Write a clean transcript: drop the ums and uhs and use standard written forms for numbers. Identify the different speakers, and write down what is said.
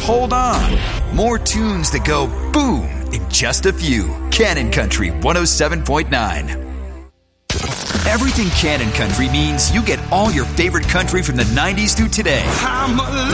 Speaker 1: hold on. More tunes that go boom in just a few. Cannon Country 107.9. Everything Cannon Country means you get all your favorite country from the 90s through today.
Speaker 2: I'm alive.